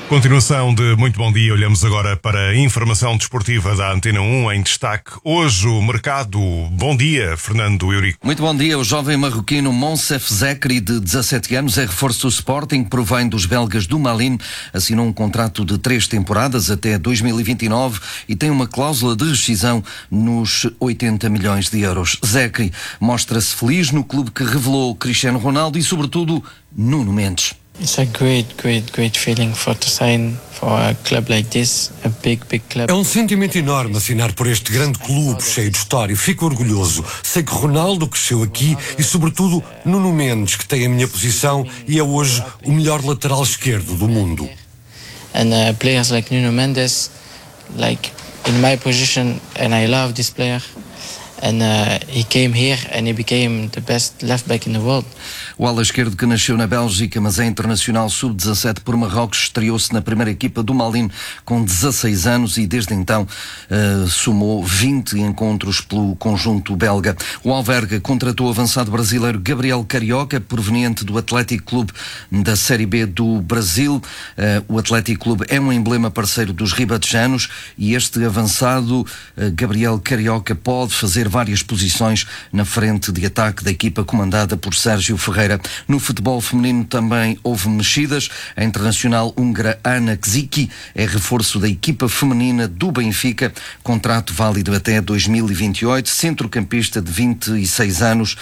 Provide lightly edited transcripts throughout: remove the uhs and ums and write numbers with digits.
Continuação de muito bom dia. Olhamos agora para a informação desportiva da Antena 1 em destaque. Hoje o mercado. Bom dia, Fernando Eurico. Muito bom dia. O jovem marroquino Monsef Zekri, de 17 anos, é reforço do Sporting, provém dos belgas do Malines, assinou um contrato de 3 temporadas até 2029 e tem uma cláusula de rescisão nos 80 milhões de euros. Zekri mostra-se feliz no clube que revelou Cristiano Ronaldo e, sobretudo, Nuno Mendes. It's a great feeling to sign for a club like this, a big club. É um sentimento enorme assinar por este grande clube cheio de história. Fico orgulhoso. Sei que Ronaldo cresceu aqui e, sobretudo, Nuno Mendes, que tem a minha posição e é hoje o melhor lateral esquerdo do mundo. And players like Nuno Mendes, like in my position, and I love this player. And he came here and he became the best left back in the world. O ala esquerdo, que nasceu na Bélgica, mas é internacional sub-17 por Marrocos, estreou-se na primeira equipa do Malines com 16 anos e desde então somou 20 encontros pelo conjunto belga. O Alverca contratou o avançado brasileiro Gabriel Carioca, proveniente do Atlético Clube da Série B do Brasil. O Atlético Clube é um emblema parceiro dos ribatejanos e este avançado Gabriel Carioca pode fazer várias posições na frente de ataque da equipa comandada por Sérgio Ferreira. No futebol feminino também houve mexidas. A internacional húngara Anna Kziki é reforço da equipa feminina do Benfica, contrato válido até 2028, centrocampista de 26 anos,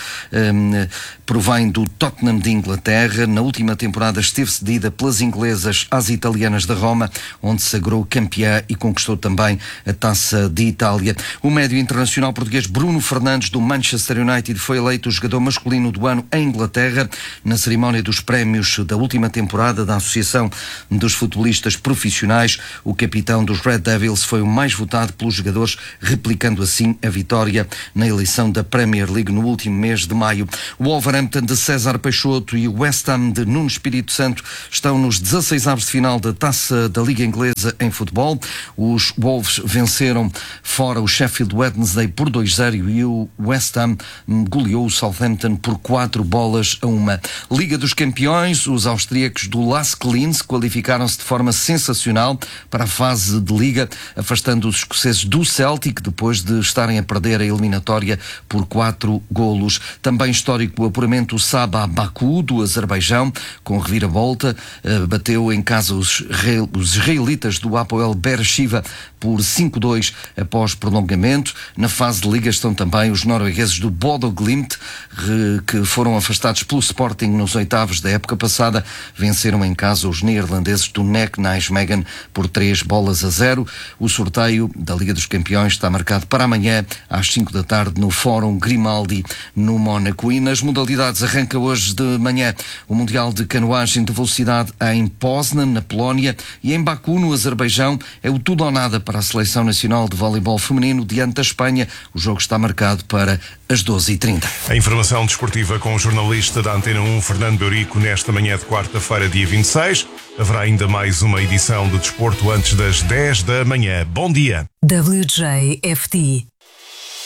provém do Tottenham de Inglaterra. Na última temporada esteve cedida pelas inglesas às italianas da Roma, onde sagrou campeã e conquistou também a Taça de Itália. O médio internacional português Bruno Fernandes, do Manchester United, foi eleito o jogador masculino do ano em Inglaterra na cerimónia dos prémios da última temporada da Associação dos Futebolistas Profissionais. O capitão dos Red Devils foi o mais votado pelos jogadores, replicando assim a vitória na eleição da Premier League no último mês de maio. O Wolverhampton de César Peixoto e o West Ham de Nuno Espírito Santo estão nos 16avos de final da Taça da Liga Inglesa em futebol. Os Wolves venceram fora o Sheffield Wednesday por 2-0 e o West Ham goleou o Southampton por 4-1. Liga dos Campeões, os austríacos do LASK Linz qualificaram-se de forma sensacional para a fase de Liga, afastando os escoceses do Celtic depois de estarem a perder a eliminatória por 4-0. Também histórico o apuramento do Sabah Baku do Azerbaijão, com reviravolta, bateu em casa os israelitas do Hapoel Beersheva por 5-2 após prolongamento. Na fase de Liga estão também os noruegueses do Bodo Glimt, que foram afastados pelo Sporting nos oitavos da época passada. Venceram em casa os neerlandeses do NEC Nijmegen por 3-0. O sorteio da Liga dos Campeões está marcado para amanhã às 5 da tarde no Fórum Grimaldi, no Mónaco. E nas modalidades arranca hoje de manhã o Mundial de Canoagem de Velocidade em Poznan, na Polónia, e em Baku, no Azerbaijão, é o tudo ou nada para a Seleção Nacional de Voleibol Feminino diante da Espanha. O jogo está marcado para as 12h30. A informação desportiva com o jornalista da Antena 1, Fernando Eurico, nesta manhã de quarta-feira, dia 26. Haverá ainda mais uma edição de desporto antes das 10 da manhã. Bom dia. WJFT